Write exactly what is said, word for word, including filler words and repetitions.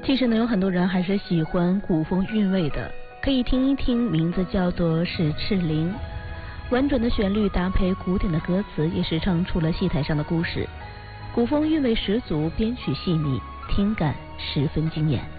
其实呢，有很多人还是喜欢古风韵味的，可以听一听，名字叫做是赤灵。婉转的旋律搭配古典的歌词，也是唱出了戏台上的故事。古风韵味十足，编曲细腻，听感十分惊艳。